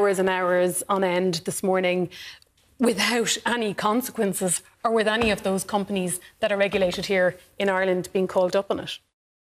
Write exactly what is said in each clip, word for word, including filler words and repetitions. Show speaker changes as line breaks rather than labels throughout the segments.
hours and hours on end this morning without any consequences, or with any of those companies that are regulated here in Ireland being called up on it.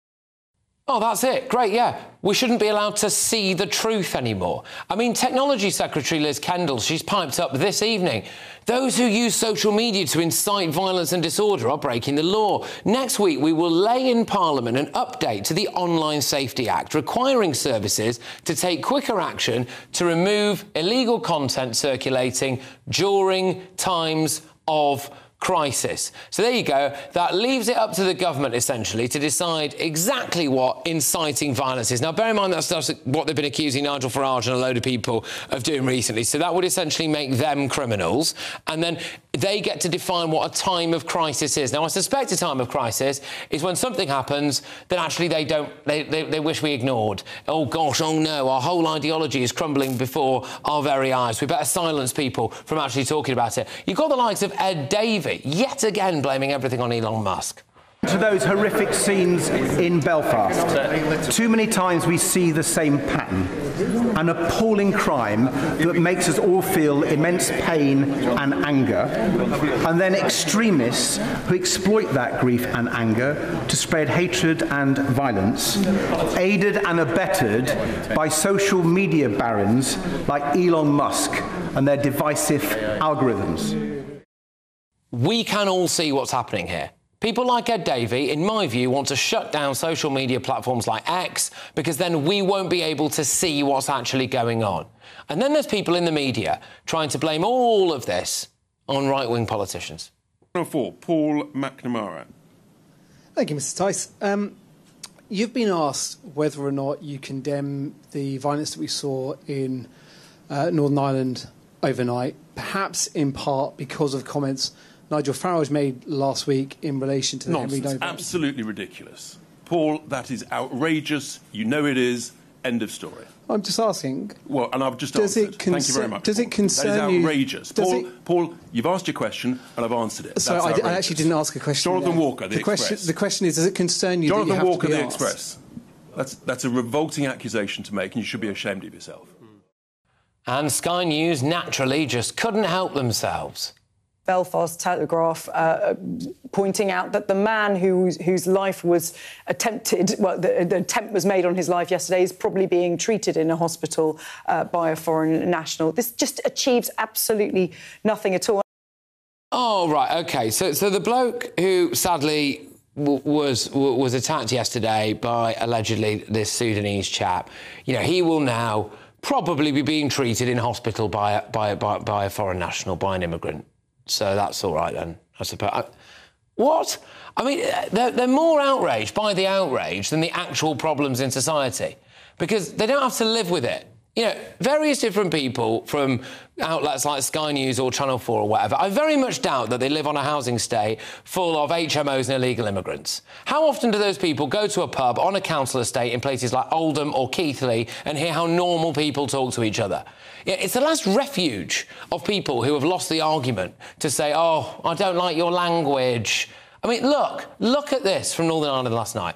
Oh, that's it. Great, yeah. We shouldn't be allowed to see the truth anymore. I mean, Technology Secretary Liz Kendall, she's piped up this evening. Those who use social media to incite violence and disorder are breaking the law. Next week, we will lay in Parliament an update to the Online Safety Act, requiring services to take quicker action to remove illegal content circulating during times of crisis. So there you go. That leaves it up to the government, essentially, to decide exactly what inciting violence is. Now, bear in mind that's, that's what they've been accusing Nigel Farage and a load of people of doing recently. So that would essentially make them criminals. And then they get to define what a time of crisis is. Now, I suspect a time of crisis is when something happens that actually they don't, they, they, they wish we ignored. Oh, gosh, oh, no, our whole ideology is crumbling before our very eyes. We better silence people from actually talking about it. You've got the likes of Ed Davey, yet again blaming everything on Elon Musk.
To those horrific scenes in Belfast, too many times we see the same pattern, an appalling crime that makes us all feel immense pain and anger, and then extremists who exploit that grief and anger to spread hatred and violence, aided and abetted by social media barons like Elon Musk and their divisive algorithms.
We can all see what's happening here. People like Ed Davey, in my view, want to shut down social media platforms like X because then we won't be able to see what's actually going on. And then there's people in the media trying to blame all of this on right-wing politicians.
Number four, Paul McNamara.
Thank you, Mister Tice. Um, you've been asked whether or not you condemn the violence that we saw in uh, Northern Ireland overnight, perhaps in part because of comments Nigel Farage made last week in relation to the
Nonsense.
Henry Noble.
Absolutely ridiculous. Paul, that is outrageous. You know it is. End of story.
I'm just asking.
Well, and I've just
does
answered.
It con-
Thank you very much.
Does
Paul.
it concern you?
That is outrageous.
Does
Paul,
it...
Paul, you've asked your question and I've answered it.
Sorry, I, d- I actually didn't ask a question.
Jonathan
there.
Walker, the,
the
Express.
Question, the question is, does it concern you
Jonathan
that you have
Walker,
to be
the
asked?
Express. That's, that's a revolting accusation to make and you should be ashamed of yourself.
And Sky News, naturally, just couldn't help themselves.
Belfast Telegraph uh, pointing out that the man whose, whose life was attempted, well, the, the attempt was made on his life yesterday is probably being treated in a hospital uh, by a foreign national. This just achieves absolutely nothing at all.
Oh, right, OK. So, so the bloke who, sadly, w was w was attacked yesterday by, allegedly, this Sudanese chap, you know, he will now probably be being treated in hospital by a, by, by, by a foreign national, by an immigrant. So that's all right, then, I suppose. I, what? I mean, they're, they're more outraged by the outrage than the actual problems in society, because they don't have to live with it. You know, various different people from outlets like Sky News or Channel four or whatever, I very much doubt that they live on a housing estate full of H M Os and illegal immigrants. How often do those people go to a pub on a council estate in places like Oldham or Keighley and hear how normal people talk to each other? Yeah, it's the last refuge of people who have lost the argument to say, oh, I don't like your language. I mean, look, look at this from Northern Ireland last night.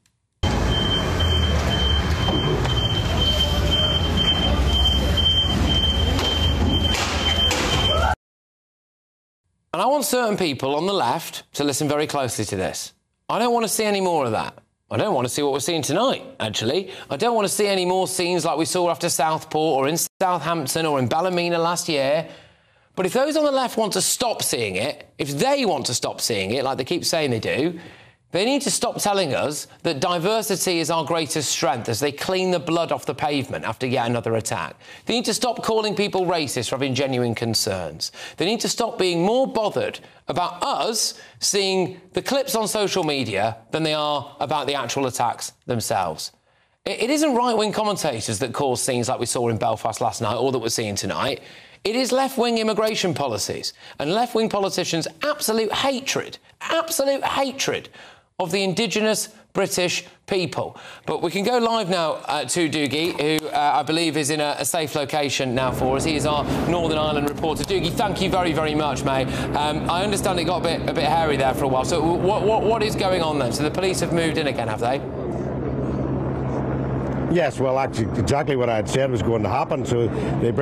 And I want certain people on the left to listen very closely to this. I don't want to see any more of that. I don't want to see what we're seeing tonight, actually. I don't want to see any more scenes like we saw after Southport or in Southampton or in Ballymena last year. But if those on the left want to stop seeing it, if they want to stop seeing it, like they keep saying they do, they need to stop telling us that diversity is our greatest strength as they clean the blood off the pavement after yet another attack. They need to stop calling people racist for having genuine concerns. They need to stop being more bothered about us seeing the clips on social media than they are about the actual attacks themselves. It, it isn't right-wing commentators that cause scenes like we saw in Belfast last night or that we're seeing tonight. It is left-wing immigration policies and left-wing politicians' absolute hatred, absolute hatred of the indigenous British people. But we can go live now uh, to Doogie, who uh, I believe is in a, a safe location now for us. He is our Northern Ireland reporter. Doogie, thank you very, very much, mate. Um, I understand it got a bit, a bit hairy there for a while. So what, what, what is going on then? So the police have moved in again, have they?
Yes, well, actually, exactly what I had said was going to happen. So they